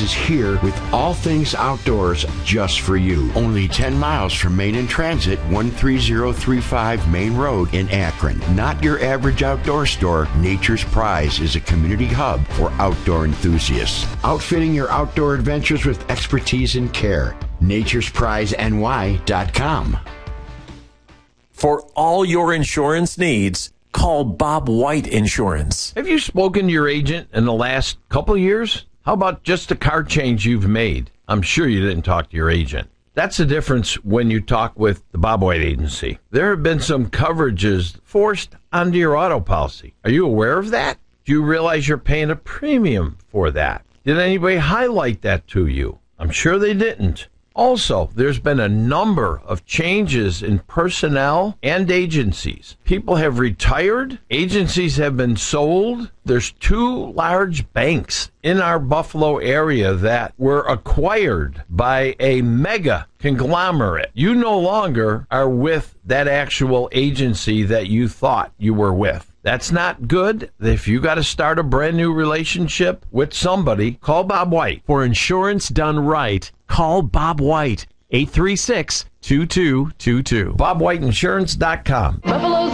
is here with all things outdoors just for you. Only 10 miles from Main and Transit, 13035 Main Road in Akron. Not your average outdoor store, Nature's Prize is a community hub for outdoor enthusiasts. Outfitting your outdoor adventures with expertise and care. Nature'sPrizeNY.com. For all your insurance needs, call Bob White Insurance. Have you spoken to your agent in the last couple of years? How about just the car change you've made? I'm sure you didn't talk to your agent. That's the difference when you talk with the Bob White Agency. There have been some coverages forced onto your auto policy. Are you aware of that? Do you realize you're paying a premium for that? Did anybody highlight that to you? I'm sure they didn't. Also, there's been a number of changes in personnel and agencies. People have retired. Agencies have been sold. There's 2 large banks in our Buffalo area that were acquired by a mega conglomerate. You no longer are with that actual agency that you thought you were with. That's not good. If you got to start a brand new relationship with somebody, call Bob White. For insurance done right, call Bob White, 836-2222. BobWhiteInsurance.com. Buffalo's